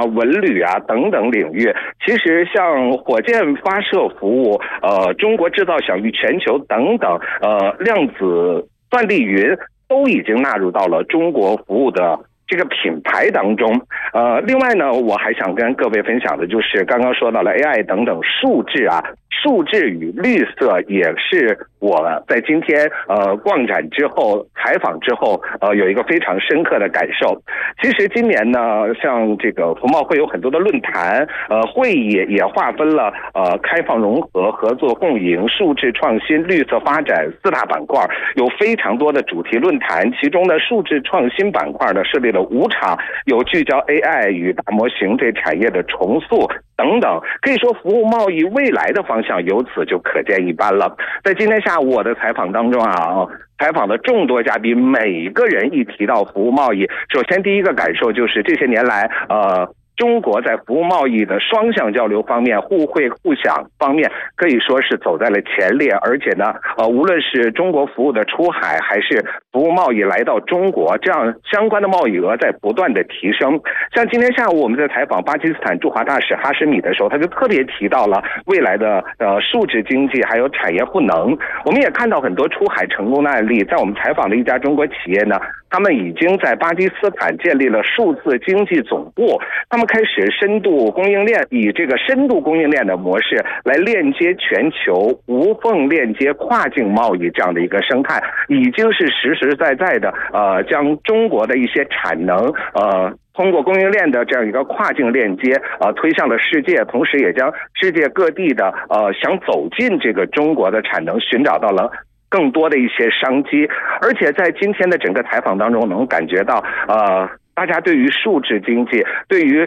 文旅啊等等领域，其实像火箭发射服务、中国制造享誉全球等等，量子算力云都已经纳入到了中国服务的这个品牌当中。另外呢，我还想跟各位分享的就是刚刚说到了 AI 等等数字啊，数字与绿色也是我在今天逛展之后采访之后有一个非常深刻的感受。其实今年呢，像这个服贸会有很多的论坛，会议也划分了开放融合、合作共赢、数字创新、绿色发展4大板块，有非常多的主题论坛。其中呢，数字创新板块呢设立了5场，有聚焦 AI 与大模型这产业的重塑等等。可以说服务贸易未来的方向由此就可见一斑了。在今天下午我的采访当中啊，采访的众多嘉宾，每个人一提到服务贸易，首先第一个感受就是这些年来中国在服务贸易的双向交流方面、互惠互享方面，可以说是走在了前列。而且呢，无论是中国服务的出海，还是服务贸易来到中国，这样相关的贸易额在不断的提升。像今天下午我们在采访巴基斯坦驻华大使哈什米的时候，他就特别提到了未来的数字经济还有产业赋能。我们也看到很多出海成功的案例，在我们采访的一家中国企业呢，他们已经在巴基斯坦建立了数字经济总部，他们开始深度供应链，以这个深度供应链的模式来链接全球，无缝链接跨境贸易这样的一个生态，已经是实实在在的将中国的一些产能通过供应链的这样一个跨境链接推向了世界，同时也将世界各地的想走进这个中国的产能寻找到了更多的一些商机。而且在今天的整个采访当中，能感觉到大家对于数字经济，对于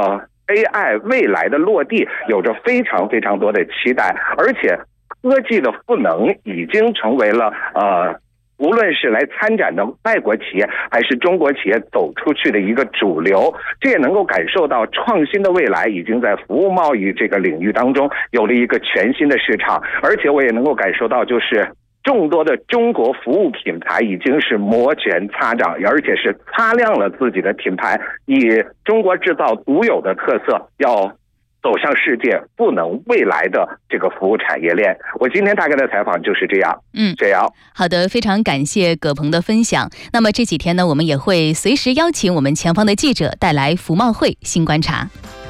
AI 未来的落地有着非常非常多的期待，而且科技的赋能已经成为了无论是来参展的外国企业还是中国企业走出去的一个主流。这也能够感受到创新的未来已经在服务贸易这个领域当中有了一个全新的市场。而且我也能够感受到，就是众多的中国服务品牌已经是摩拳擦掌，而且是擦亮了自己的品牌，以中国制造独有的特色要走向世界，赋能未来的这个服务产业链。我今天大概的采访就是这样。这样。 好的，非常感谢葛鹏的分享。那么这几天呢，我们也会随时邀请我们前方的记者带来服贸会新观察。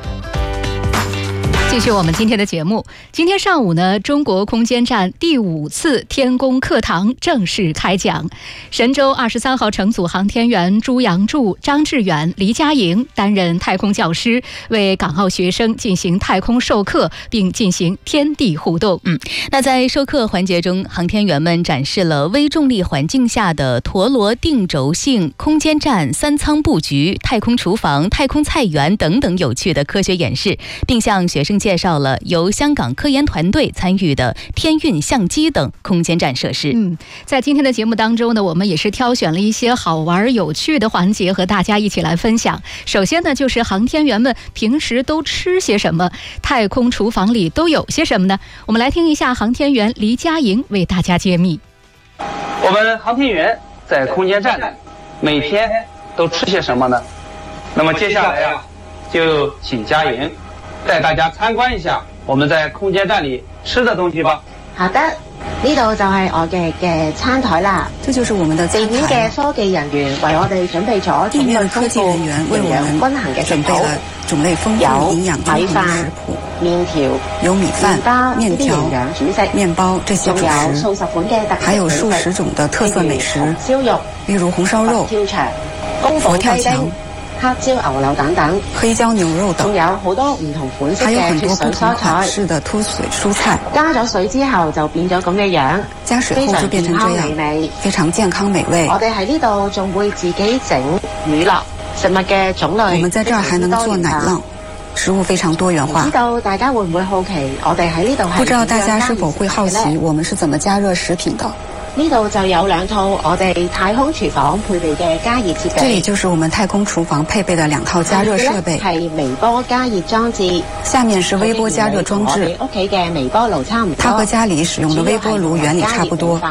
继续我们今天的节目。今天上午呢，中国空间站第5次天宫课堂正式开讲。神舟23号乘组航天员朱杨柱、张志远、黎佳莹担任太空教师，为港澳学生进行太空授课，并进行天地互动。那在授课环节中，航天员们展示了微重力环境下的陀螺定轴性空间站3舱布局、太空厨房、太空菜园等等有趣的科学演示，并向学生介绍了由香港科研团队参与的天运相机等空间站设施。在今天的节目当中呢，我们也是挑选了一些好玩有趣的环节和大家一起来分享。首先呢，就是航天员们平时都吃些什么，太空厨房里都有些什么呢？我们来听一下航天员黎佳莹为大家揭秘。 我们航天员在空间站里每天都吃些什么呢？那么接下来就请佳莹带大家参观一下我们在空间站里吃的东西吧。 好的，呢度就係我嘅餐台啦。 这就是我们的餐台。 地面嘅科技人員為我哋準備咗地面科技人員為我們均衡嘅食譜， 準備了種類豐富、營養均衡的食譜， 麵條、 有米飯、面條、麵包這些主食，還有數十種的特色美食，例如紅燒肉、佛跳牆、 黑椒牛柳等等， 黑椒牛肉等， 仲有好多唔同款式嘅脱水蔬菜的脱水蔬菜。 加咗水之後就變咗咁嘅樣， 加水後就變成這樣，非常健康美味。 我哋喺呢度仲會自己整乳酪，食物嘅種類。 我們在這兒還能做奶酪，食物非常多元化。 不知道大家會唔會好奇我哋喺呢度係？ 不知道大家是否會好奇我們是怎麼加熱食品的？ 呢度就有2套我哋太空廚房配備嘅加熱設備。 這裡就是我們太空廚房配備的2套加熱設備。 係微波加熱裝置。 下面是微波加熱裝置。 我哋屋企嘅微波爐差唔多。 它和家裡使用的微波爐原理差不多。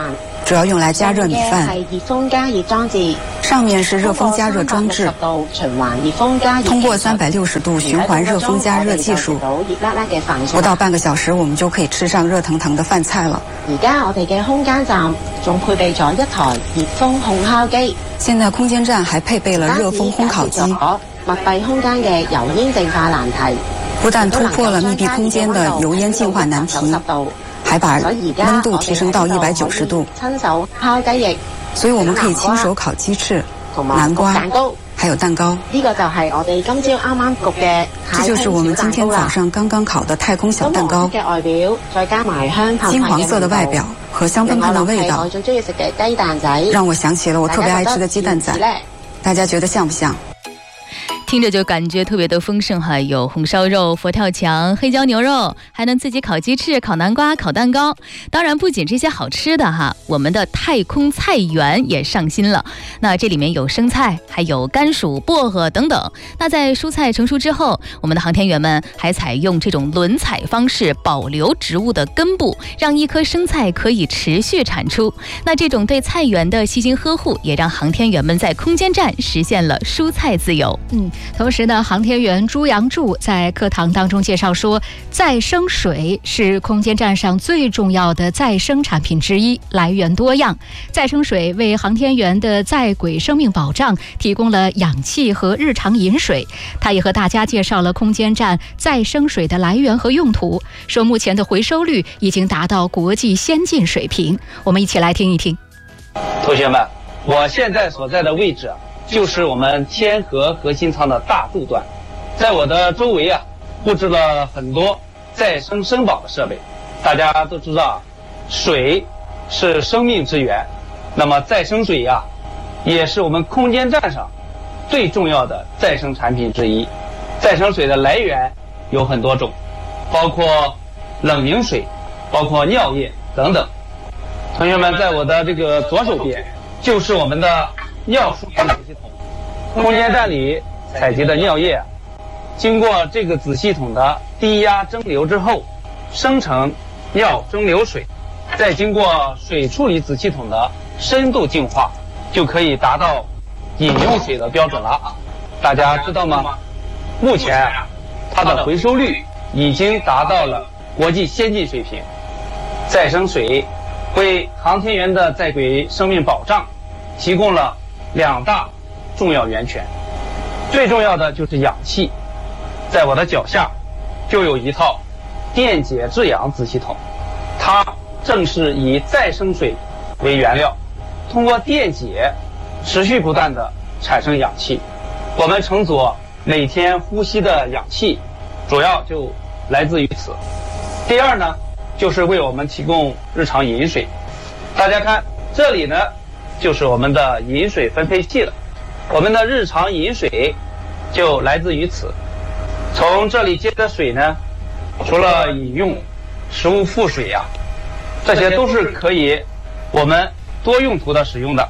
主要用来加热米饭。上面是热风加热装置，通过360度循环热风加热技术，不到半个小时，我们就可以吃上热腾腾的饭菜了。 而家我哋嘅空間站仲配備咗一台熱風烘烤機。 現在空間站還配備了熱風烘烤機， 密閉空間嘅油煙淨化難題， 不但突破了密閉空間的油煙淨化難題，還把溫度提升到190度。 親手烤雞翼， 所以我們可以親手烤雞翅、南瓜，還有蛋糕。 呢個就係我哋今朝啱啱焗嘅。 這就是我們今天早上剛剛烤的太空小蛋糕。 嘅外表，再加埋香噴噴金黃色的外表和香噴噴的味道， 我最中意食嘅雞蛋仔， 讓我想起了我特別愛吃的雞蛋仔。大家覺得像不像？ 听着就感觉特别的丰盛哈，有红烧肉、佛跳墙、黑椒牛肉，还能自己烤鸡翅、烤南瓜、烤蛋糕。当然不仅这些好吃的哈，我们的太空菜园也上新了。那这里面有生菜，还有甘薯、薄荷等等。那在蔬菜成熟之后，我们的航天员们还采用这种轮采方式保留植物的根部，让一颗生菜可以持续产出。那这种对菜园的细心呵护，也让航天员们在空间站实现了蔬菜自由。同时呢，航天员朱杨柱在课堂当中介绍说，再生水是空间站上最重要的再生产品之一，来源多样。再生水为航天员的在轨生命保障提供了氧气和日常饮水。他也和大家介绍了空间站再生水的来源和用途，说目前的回收率已经达到国际先进水平。我们一起来听一听。 同学们，我现在所在的位置就是我们天河核心舱的大柱段，在我的周围布置了很多再生生保的设备。大家都知道，水是生命之源，那么再生水也是我们空间站上最重要的再生产品之一。再生水的来源有很多种，包括冷凝水，包括尿液等等。同学们，在我的这个左手边就是我们的尿输送子系统。空间站里采集的尿液经过这个子系统的低压蒸馏之后生成尿蒸馏水，再经过水处理子系统的深度净化，就可以达到饮用水的标准了。大家知道吗？目前它的回收率已经达到了国际先进水平。再生水为航天员的在轨生命保障提供了2大重要源泉，最重要的就是氧气。在我的脚下就有一套电解制氧子系统，它正是以再生水为原料，通过电解持续不断的产生氧气。我们乘组每天呼吸的氧气主要就来自于此。第二呢，就是为我们提供日常饮水。大家看这里呢，就是我们的饮水分配器了。我们的日常饮水就来自于此。从这里接的水呢，除了饮用、食物复水这些都是可以我们多用途的使用的。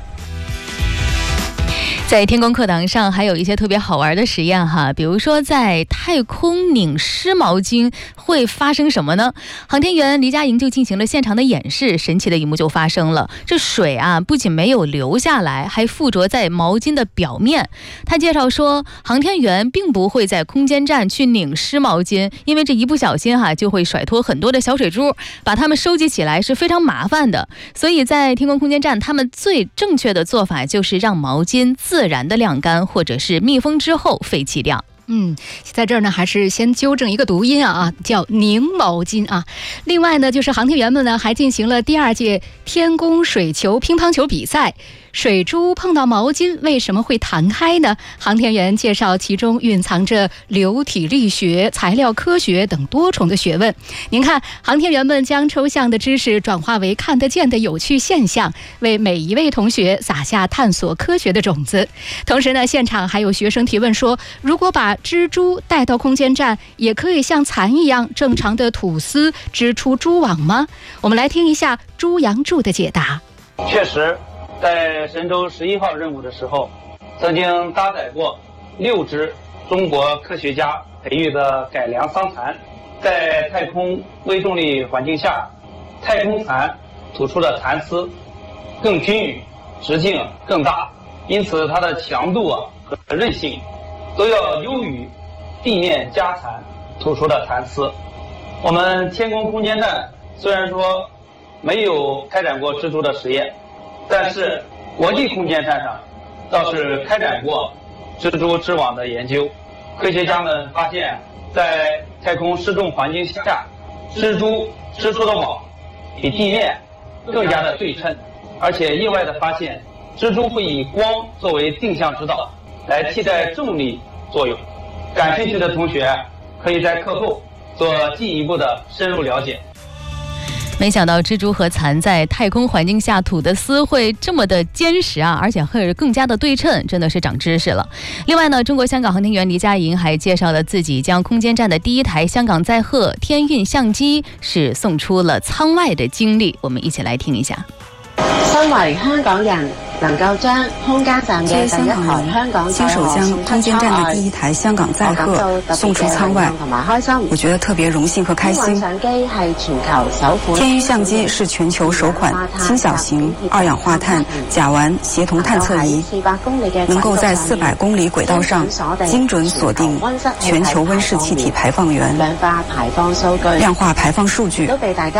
在天宫课堂上还有一些特别好玩的实验哈，比如说在太空拧湿毛巾会发生什么呢？航天员黎佳莹就进行了现场的演示，神奇的一幕就发生了。这水不仅没有流下来，还附着在毛巾的表面。他介绍说，航天员并不会在空间站去拧湿毛巾，因为这一不小心就会甩脱很多的小水珠，把它们收集起来是非常麻烦的。所以在天宫空间站，他们最正确的做法就是让毛巾自然的晾干，或者是密封之后废弃掉。在这儿呢，还是先纠正一个读音叫拧毛巾另外呢，就是航天员们呢还进行了第2届天宫水球乒乓球比赛。水珠碰到毛巾为什么会弹开呢？航天员介绍其中蕴藏着流体力学、材料科学等多重的学问。您看，航天员们将抽象的知识转化为看得见的有趣现象，为每一位同学撒下探索科学的种子。同时呢，现场还有学生提问说，如果把蜘蛛带到空间站，也可以像蚕一样正常的吐丝织出蛛网吗？我们来听一下朱杨柱的解答。 确实，在神舟11号任务的时候，曾经搭载过6只中国科学家培育的改良桑蚕，在太空微重力环境下，太空蚕吐出的蚕丝更均匀，直径更大，因此它的强度和韧性都要优于地面加残突出的残丝。我们天宫空间站虽然说没有开展过蜘蛛的实验，但是国际空间站上倒是开展过蜘蛛织网的研究。科学家们发现，在太空失重环境下，蜘蛛织出的网比地面更加的对称，而且意外的发现，蜘蛛会以光作为定向指导，来替代重力作用。感兴趣的同学可以在课后做进一步的深入了解。 没想到蜘蛛和蚕在太空环境下吐的丝会这么的坚实啊，而且会更加的对称，真的是长知识了。另外呢，中国香港航天员黎佳莹还介绍了自己将空间站的第一台香港载荷天运相机是送出了舱外的经历，我们一起来听一下。 身為香港人，能夠將空間站嘅第一台香港載荷送出空間站的第一台香港載荷送出艙外，我覺得特別榮幸和開心。天運相機是全球首款輕小型二氧化碳甲烷協同探測儀，能夠在400公里軌道上精準鎖定全球溫室氣體排放源，量化排放數據，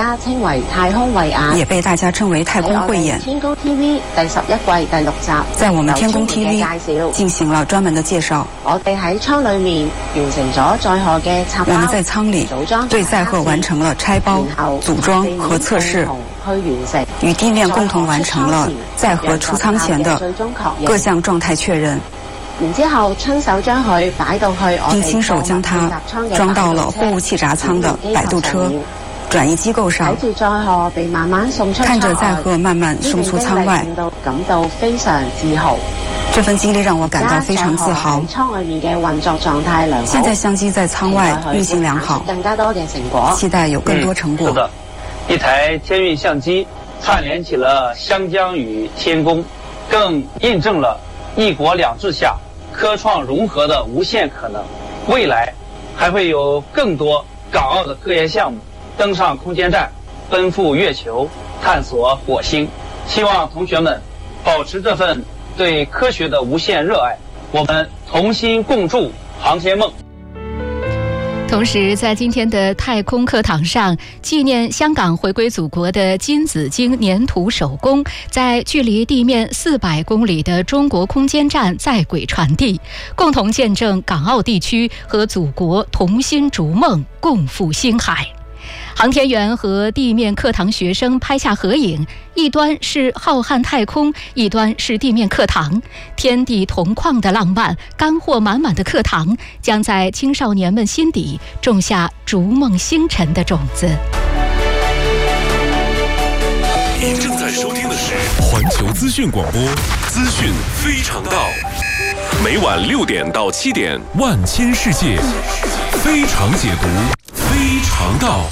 也被大家稱為太空慧眼。 天宮 TV 第11季第6集， 在我們天宮 TV 進行了專門的介紹。 我哋喺艙裏面完成咗載荷嘅插包， 我們在艙裏對載荷完成了拆包、組裝和測試，與地面共同完成了載荷出艙前的各項狀態確認。 然之後親手將佢擺到去我哋並親手將它裝到了貨物氣閘艙的擺渡車轉移機構上，看着載荷慢慢送出艙外， 感到非常自豪。 這份經歷讓我感到非常自豪。 艙外面嘅運作狀態良好， 現在相機在艙外運行良好， 更加多嘅成果， 期待有更多成果。 是的，一台天運相機串聯起了湘江與天宮，更印證了一國兩制下科創融合的無限可能。未來還會有更多港澳的科研項目登上空間站，奔赴月球，探索火星。希望同學們保持這份對科學的無限熱愛，我們同心共築航天夢。 同時，在今天的太空課堂上，紀念香港回歸祖國的金紫荊粘土手工在距離地面400公里的中國空間站在軌傳遞，共同見證港澳地區和祖國同心逐夢，共赴星海。航天員和地面課堂學生拍下合影，一端是浩瀚太空，一端是地面課堂，天地同曠的浪漫，乾貨滿滿的課堂，將在青少年們心底種下逐夢星辰的種子。 你正在收聽的是環球資訊廣播，資訊非常道，每晚6點到7點，萬千世界非常解讀，非常道。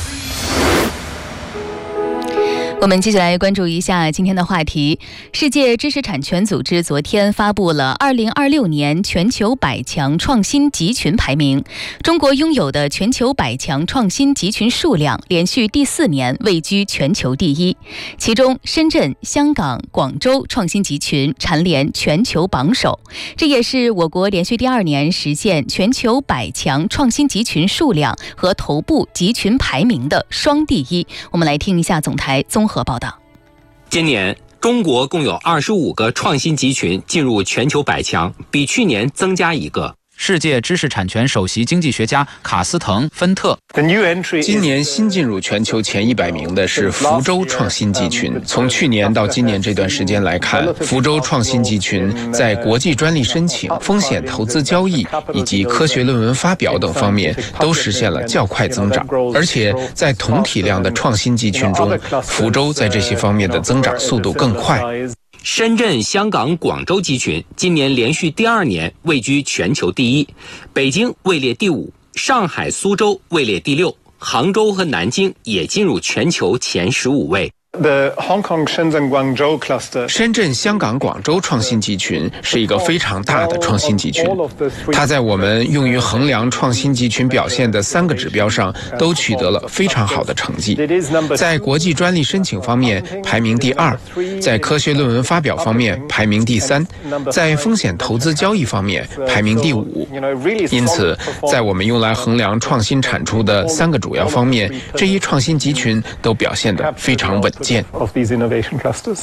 我们继续来关注一下今天的话题。世界知识产权组织昨天发布了2026年全球100强创新集群排名，中国拥有的全球100强创新集群数量连续第4年位居全球第一，其中深圳、香港、广州创新集群蝉联全球榜首，这也是我国连续第2年实现全球100强创新集群数量和头部集群排名的双第一。我们来听一下总台综合报道。 今年中国共有25个创新集群进入全球100强，比去年增加1个。 世界知识产权首席经济学家卡斯滕·芬特， 今年新进入全球前100名的是福州创新集群。从去年到今年这段时间来看，福州创新集群在国际专利申请、风险投资交易以及科学论文发表等方面都实现了较快增长，而且在同体量的创新集群中，福州在这些方面的增长速度更快。 深圳、香港、广州集群今年连续第2年位居全球第一，北京位列第5，上海、苏州位列第6，杭州和南京也进入全球前15位。 深圳、香港、广州创新集群是一个非常大的创新集群，它在我们用于衡量创新集群表现的3个指标上都取得了非常好的成绩。在国际专利申请方面排名第2，在科学论文发表方面排名第3，在风险投资交易方面排名第5。因此，在我们用来衡量创新产出的3个主要方面，这一创新集群都表现得非常稳健。